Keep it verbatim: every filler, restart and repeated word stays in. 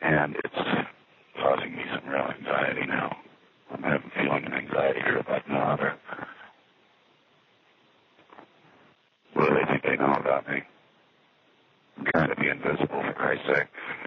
and it's causing me some real anxiety now. I'm having feeling an anxiety here about no other. What do they think they know about me? I'm trying to be invisible, for Christ's sake.